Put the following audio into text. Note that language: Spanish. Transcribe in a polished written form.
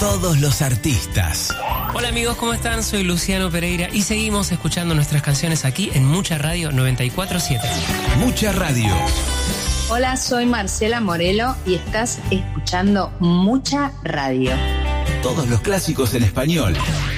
todos los artistas. Hola amigos, ¿cómo están? Soy Luciano Pereira y seguimos escuchando nuestras canciones aquí en Mucha Radio 94.7. Mucha Radio. Hola, soy Marcela Morelo y estás escuchando Mucha Radio. Todos los clásicos en español.